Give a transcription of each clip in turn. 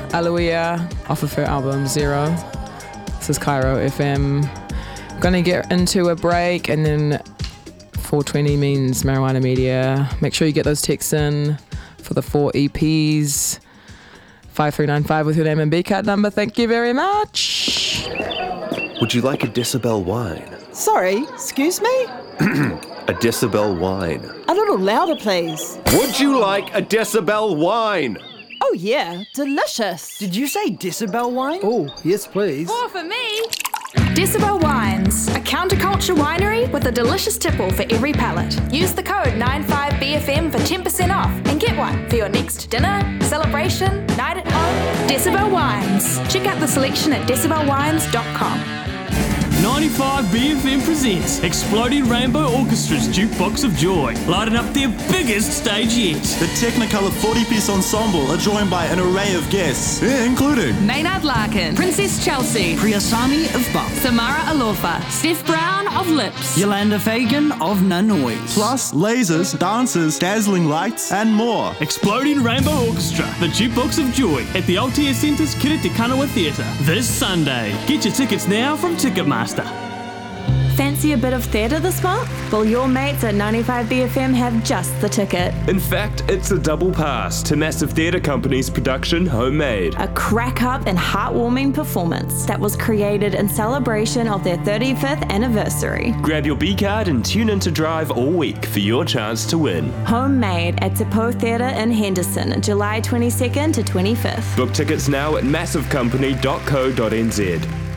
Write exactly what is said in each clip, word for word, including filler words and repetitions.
Aloia off of her album Zero. This is Cairo F M. Gonna get into a break, and then four twenty means Marijuana Media. Make sure you get those texts in for the four E Ps. five three nine five with your name and B card number. Thank you very much. Would you like a Decibel wine? Sorry, excuse me? A Decibel wine. A little louder, please. Would you like a Decibel wine? Oh yeah, delicious. Did you say Decibel wine? Oh, yes please. More for me. Decibel Wines, a counterculture winery with a delicious tipple for every palate. Use the code nine five B F M for ten percent off and get one for your next dinner, celebration, night at home. Decibel Wines. Check out the selection at decibel wines dot com. ninety-five B F M presents Exploding Rainbow Orchestra's Jukebox of Joy, lighting up their biggest stage yet. The Technicolor forty-piece ensemble are joined by an array of guests, including Maynard Larkin, Princess Chelsea, Priyasami of Buff, Samara Alofa, Steph Brown of Lips, Yolanda Fagan of Nanoise, plus lasers, dancers, dazzling lights, and more. Exploding Rainbow Orchestra, the Jukebox of Joy at the Altea Centre's Kiritikanawa Theatre this Sunday. Get your tickets now from Ticketmaster. Fancy a bit of theatre this month? Well, your mates at ninety-five B F M have just the ticket. In fact, it's a double pass to Massive Theatre Company's production Homemade. A crack-up and heartwarming performance that was created in celebration of their thirty-fifth anniversary. Grab your B-card and tune in to Drive all week for your chance to win. Homemade at Te Pou Theatre in Henderson, July twenty-second to twenty-fifth. Book tickets now at massive company dot co dot n z.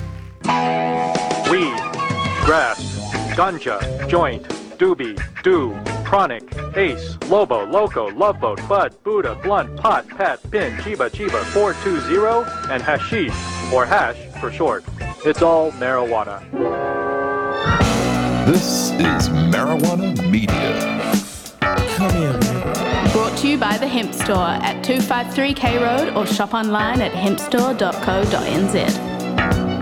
Weed, grass, ganja, joint, doobie, do, chronic, ace, lobo, loco, love boat, bud, buddha, blunt, pot, pat, bin, chiba, chiba, four two zero, and hashish, or hash for short. It's all marijuana. This is Marijuana Media. Come here, man. Brought to you by the Hemp Store at two fifty-three K Road or shop online at hemp store dot co dot n z.